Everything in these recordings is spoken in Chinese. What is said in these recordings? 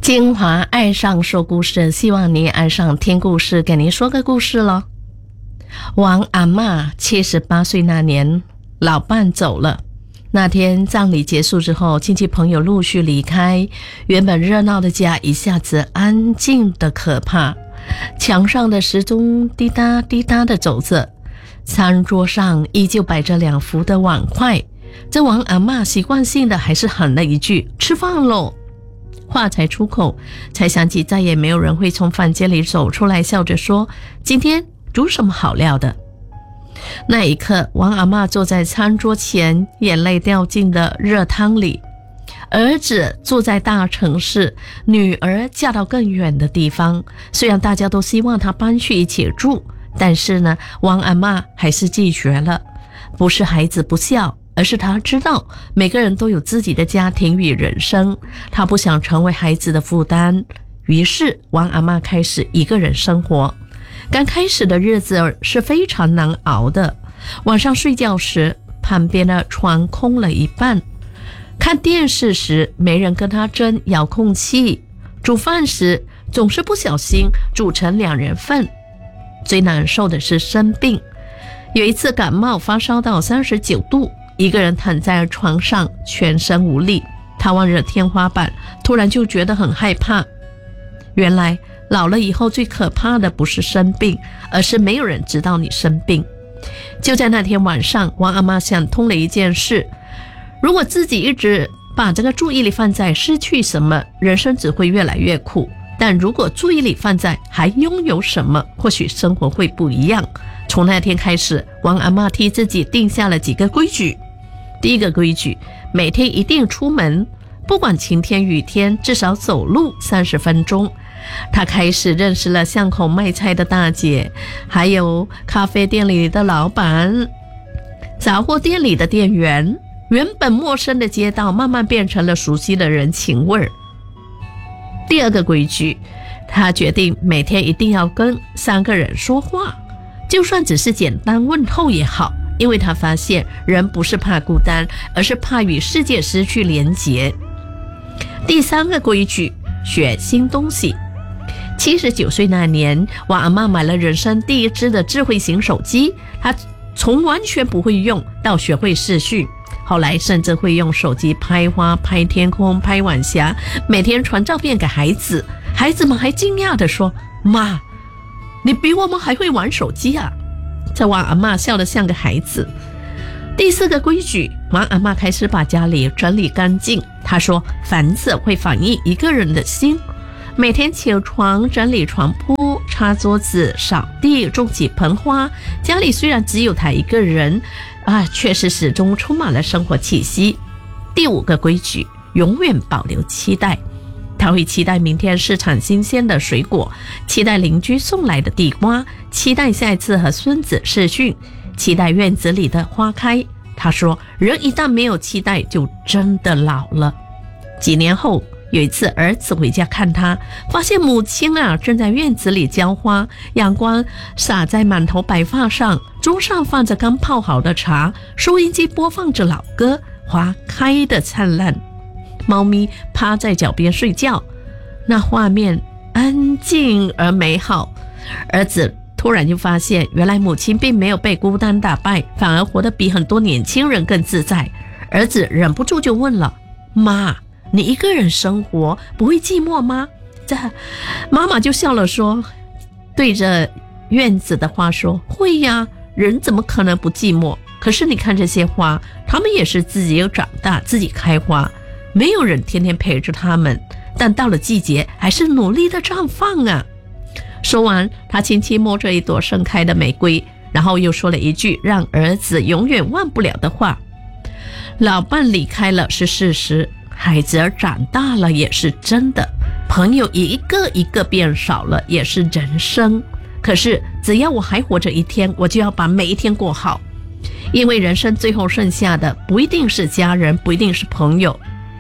金华爱上说故事，希望你爱上听故事，给您说个故事咯。王阿嬷78岁那年，老伴走了。那天葬礼结束之后，亲戚朋友陆续离开，原本热闹的家一下子安静的可怕。墙上的时钟滴答滴答的走着，餐桌上依旧摆着2副的碗筷。这王阿嬷习惯性的还是喊了一句：“吃饭喽！”话才出口，才想起再也没有人会从房间里走出来，笑着说：“今天煮什么好料的？”那一刻，王阿嬷坐在餐桌前，眼泪掉进了热汤里。儿子住在大城市，女儿嫁到更远的地方。虽然大家都希望她搬去一起住，但是呢，王阿嬷还是拒绝了。不是孩子不孝，而是她知道每个人都有自己的家庭与人生，她不想成为孩子的负担。于是王阿嬷开始一个人生活。刚开始的日子是非常难熬的。晚上睡觉时，旁边的床空了一半；看电视时，没人跟他争遥控器；煮饭时，总是不小心煮成2人份。最难受的是生病。有一次感冒发烧到39度，一个人躺在床上，全身无力。他望着天花板，突然就觉得很害怕。原来老了以后最可怕的不是生病，而是没有人知道你生病。就在那天晚上，王阿嬷想通了一件事：如果自己一直把这个注意力放在失去什么，人生只会越来越苦；但如果注意力放在还拥有什么，或许生活会不一样。从那天开始，王阿嬷替自己定下了几个规矩。第一个规矩，每天一定出门，不管晴天雨天，至少走路30分钟。他开始认识了巷口卖菜的大姐，还有咖啡店里的老板，杂货店里的店员。原本陌生的街道慢慢变成了熟悉的人情味儿。第二个规矩，他决定每天一定要跟3个人说话，就算只是简单问候也好，因为他发现人不是怕孤单，而是怕与世界失去连结。第3个规矩，学新东西。79岁那年，王阿嬷买了人生第1支的智慧型手机。她从完全不会用到学会视讯，后来甚至会用手机拍花、拍天空、拍晚霞，每天传照片给孩子。孩子们还惊讶地说：“妈，你比我们还会玩手机啊！”这王阿嬷笑得像个孩子。第4个规矩，王阿嬷开始把家里整理干净。她说，房子会反映一个人的心。每天起床整理床铺、擦桌子、扫地、种几盆花，家里虽然只有他一个人却是始终充满了生活气息。第5个规矩，永远保留期待。他会期待明天市场新鲜的水果，期待邻居送来的地瓜，期待下一次和孙子视讯，期待院子里的花开。他说，人一旦没有期待，就真的老了。几年后，有一次儿子回家看他，发现母亲正在院子里浇花，阳光洒在满头白发上，桌上放着刚泡好的茶，收音机播放着老歌，花开得灿烂，猫咪趴在脚边睡觉，那画面安静而美好。儿子突然就发现，原来母亲并没有被孤单打败，反而活得比很多年轻人更自在。儿子忍不住就问了：“妈，你一个人生活不会寂寞吗？”这妈妈就笑了说，对着院子的花说：“会呀，人怎么可能不寂寞？可是你看这些花，它们也是自己有长大，自己开花，没有人天天陪着它们，但到了季节还是努力的绽放啊。”说完，他轻轻摸着一朵盛开的玫瑰，然后又说了一句让儿子永远忘不了的话：“老伴离开了是事实，孩子儿长大了也是真的，朋友一个一个变少了也是人生。可是只要我还活着一天，我就要把每一天过好，因为人生最后剩下的不一定是家人，不一定是朋友，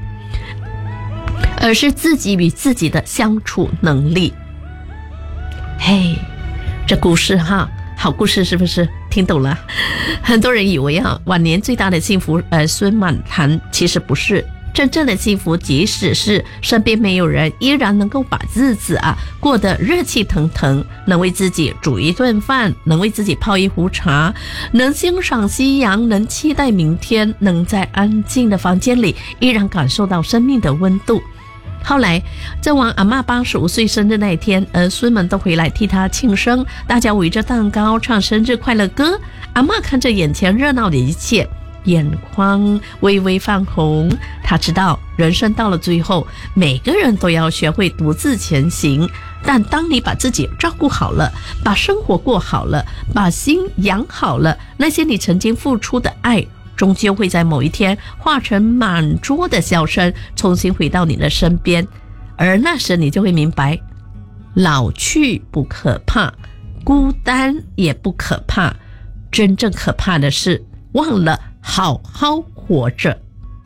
而是自己与自己的相处能力。”嘿，这故事好故事是不是？听懂了？很多人以为晚年最大的幸福孙满堂，其实不是。 真正的幸福，即使是身边没有人，依然能够把日子过得热气腾腾，能为自己煮一顿饭，能为自己泡一壶茶，能欣赏夕阳，能期待明天，能在安静的房间里依然感受到生命的温度。后来在王阿嬷85岁生日那一天，儿孙们都回来替她庆生，大家围着蛋糕唱生日快乐歌。阿嬷看着眼前热闹的一切，眼眶微微泛红。她知道人生到了最后，每个人都要学会独自前行，但当你把自己照顾好了，把生活过好了，把心养好了，那些你曾经付出的爱终究会在某一天化成满桌的笑声，重新回到你的身边。而那时你就会明白，老去不可怕，孤单也不可怕，真正可怕的是忘了好好活着。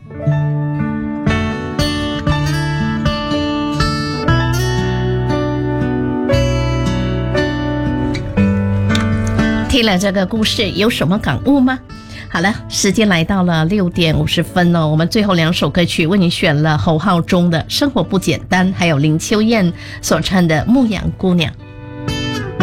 听了这个故事有什么感悟吗？好了，时间来到了6点50分了，我们最后2首歌曲为你选了侯浩中的《生活不简单》，还有林秋燕所唱的《牧羊姑娘》。